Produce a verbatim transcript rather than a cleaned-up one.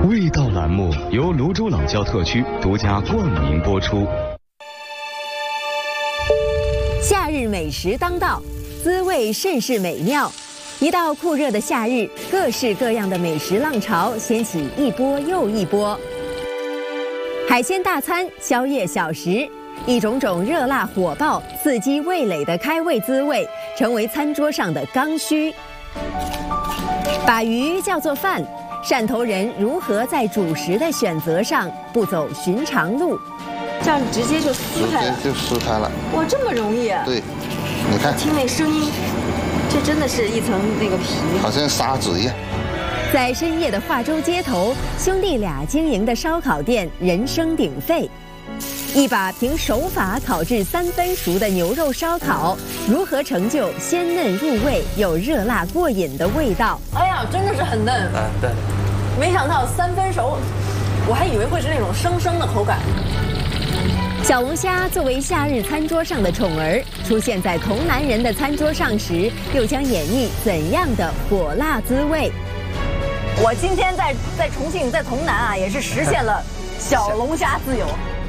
味道栏目由泸州老窖特区独家冠名播出。 夏日美食当道，滋味甚是美妙。一到酷热的夏日，各式各样的美食浪潮掀起一波又一波。海鲜大餐、宵夜小食，一种种热辣火爆、刺激味蕾的开胃滋味，成为餐桌上的刚需。把鱼叫做饭，汕头人如何在主食的选择上不走寻常路？ 这样直接就撕开了， 直接就撕开了。 哇，这么容易？ 对，你看， 听那声音，这真的是一层那个皮， 好像砂纸一样。 在深夜的化州街头，兄弟俩经营的烧烤店人声鼎沸。一把凭手法烤至三分熟的牛肉烧烤，如何成就鲜嫩入味又热辣过瘾的味道？ 哎呀，真的是很嫩。 啊，对。 没想到三分熟，我还以为会是那种生生的口感。 小龙虾作为夏日餐桌上的宠儿，出现在同南人的餐桌上时，又将演绎怎样的火辣滋味？ 我今天在在重庆，在潼南啊，也是实现了小龙虾自由。